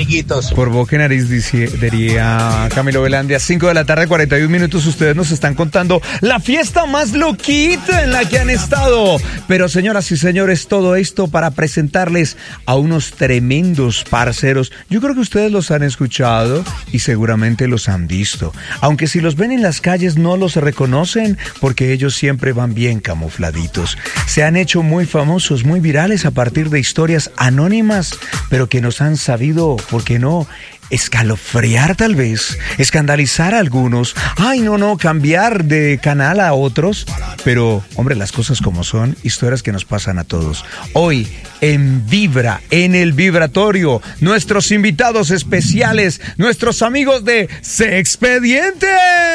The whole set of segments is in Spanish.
amiguitos. Por boca y nariz, diría Camilo Velandia. 5 de la tarde, 41 minutos. Ustedes nos están contando la fiesta más loquita en la que han estado. Pero señoras y señores, todo esto para presentarles a unos tremendos parceros. Yo creo que ustedes los han escuchado y seguramente los han visto. Aunque si los ven en las calles no los reconocen porque ellos siempre van bien camufladitos. Se han hecho muy famosos, muy virales a partir de historias anónimas, pero que nos han sabido, ¿por qué no?, escalofriar tal vez, escandalizar a algunos, cambiar de canal a otros, pero hombre, las cosas como son, historias que nos pasan a todos. Hoy en Vibra, en el Vibratorio, nuestros invitados especiales, nuestros amigos de Sexpedientes.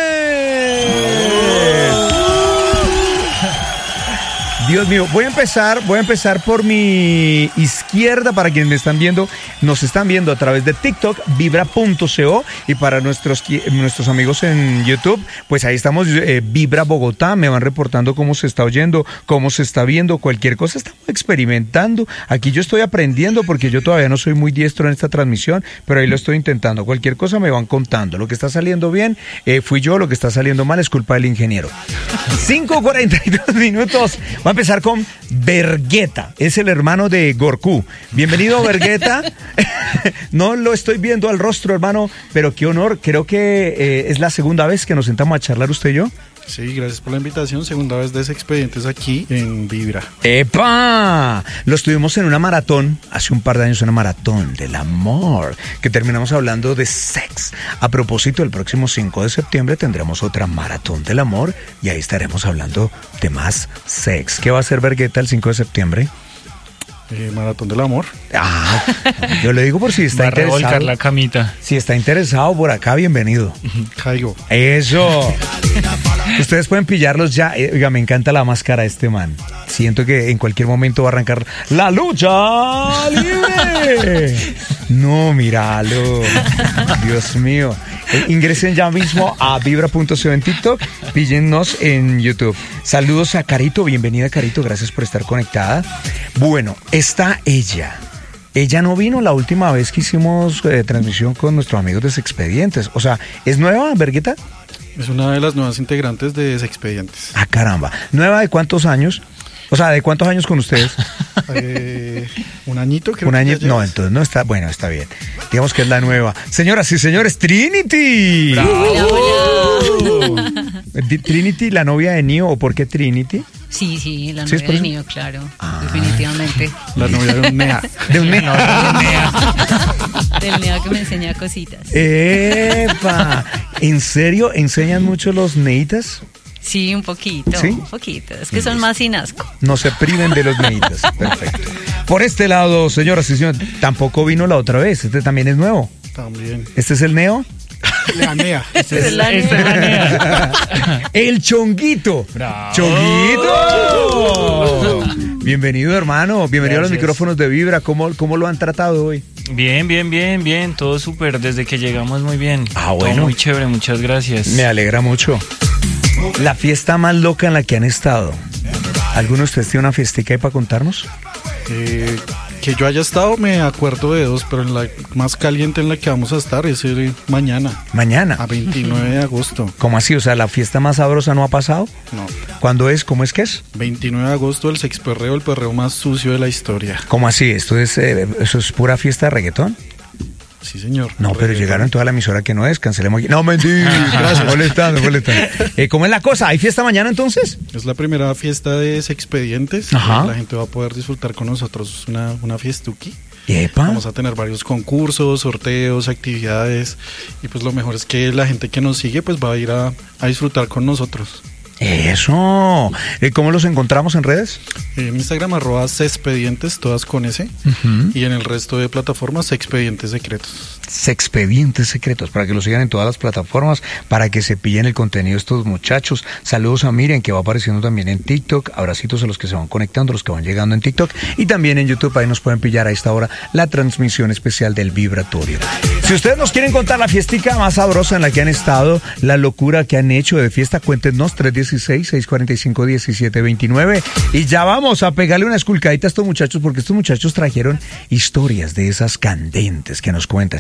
Dios mío, voy a empezar por mi izquierda para quienes me están viendo, nos están viendo a través de TikTok, vibra.co, y para nuestros amigos en YouTube, pues ahí estamos, Vibra Bogotá, me van reportando cómo se está oyendo, cómo se está viendo, cualquier cosa, estamos experimentando, aquí yo estoy aprendiendo porque yo todavía no soy muy diestro en esta transmisión, pero ahí lo estoy intentando, cualquier cosa me van contando, lo que está saliendo bien, fui yo, lo que está saliendo mal es culpa del ingeniero. 5:42 minutos, va a empezar con Vergueta, es el hermano de Gorku. Bienvenido, Vergueta. No lo estoy viendo al rostro, hermano, pero qué honor, creo que es la segunda vez que nos sentamos a charlar usted y yo. Sí, gracias por la invitación, segunda vez de Sexpedientes aquí en Vibra. ¡Epa! Lo estuvimos en una maratón, hace un par de años, una maratón del amor, que terminamos hablando de sex. A propósito, el próximo 5 de septiembre tendremos otra maratón del amor y ahí estaremos hablando de más sex. ¿Qué va a hacer Vergueta el 5 de septiembre? Maratón del amor. Yo le digo por si está interesado. Revolcar la camita. Si está interesado por acá, bienvenido. Caigo. Eso. Ustedes pueden pillarlos ya. Oiga, me encanta la máscara de este man. Siento que en cualquier momento va a arrancar la lucha libre. No, míralo. Dios mío. Ingresen ya mismo a vibra.co en TikTok, píllennos en YouTube. Saludos a Carito, bienvenida Carito, gracias por estar conectada. Bueno, está ella. Ella no vino la última vez que hicimos transmisión con nuestros amigos de Sexpedientes. O sea, ¿es nueva, Vergueta? Es una de las nuevas integrantes de Sexpedientes. Ah, caramba. ¿Nueva de cuántos años? O sea, ¿de cuántos años con ustedes? Un añito, creo. Un añito, no, entonces no está, bueno, está bien. Digamos que es la nueva. Señoras y señores, Trinity. Trinity, la novia de Neo, ¿o por qué Trinity? Sí, la novia de Neo, claro, definitivamente. La novia de un Nea. De un Nea. Del Nea que me enseña cositas. ¡Epa! ¿En serio enseñan mucho los neitas? Sí, un poquito, ¿Sí? un poquito. Es que son más sin asco. No se priven de los neitas. Perfecto. Por este lado, señoras y señores, tampoco vino la otra vez. Este también es nuevo. También. ¿Este es el Neo? La Nea. Esta es la Nea. El Chonguito. ¡Bravo! ¡Chonguito! Bienvenido, hermano. Bienvenido. Gracias. A los micrófonos de Vibra. ¿Cómo lo han tratado hoy? Bien. Todo súper. Desde que llegamos muy bien. Ah, bueno. Todo muy chévere. Muchas gracias. Me alegra mucho. La fiesta más loca en la que han estado. ¿Alguno de ustedes tiene una fiestica ahí para contarnos? Que yo haya estado, me acuerdo de dos, pero en la más caliente en la que vamos a estar es mañana. ¿Mañana? A 29 de agosto. ¿Cómo así? O sea, ¿la fiesta más sabrosa no ha pasado? No. ¿Cuándo es? ¿Cómo es que es? 29 de agosto, el sexperreo, el perreo más sucio de la historia. ¿Cómo así? ¿Eso es pura fiesta de reggaetón? Sí, señor. No, pero llegaron toda la emisora que no es, cancelemos. No, mentira. Gracias. Molestando. ¿Cómo es la cosa? ¿Hay fiesta mañana entonces? Es la primera fiesta de Sexpedientes. Ajá. La gente va a poder disfrutar con nosotros una fiestuki. ¡Epa! Vamos a tener varios concursos, sorteos, actividades. Y pues lo mejor es que la gente que nos sigue pues va a ir a disfrutar con nosotros. Eso. ¿Cómo los encontramos en redes? En Instagram, @Sexpedientes, todas con S. Y en el resto de plataformas, Sexpedientes Secretos. Sexpedientes Secretos, para que lo sigan en todas las plataformas, para que se pillen el contenido de estos muchachos. Saludos a Miriam, que va apareciendo también en TikTok. Abracitos a los que se van conectando, los que van llegando en TikTok. Y también en YouTube, ahí nos pueden pillar a esta hora la transmisión especial del Vibratorio. Si ustedes nos quieren contar la fiestica más sabrosa en la que han estado, la locura que han hecho de fiesta, cuéntenos 316-645-1729. Y ya vamos a pegarle una esculcadita a estos muchachos, porque estos muchachos trajeron historias de esas candentes que nos cuentan.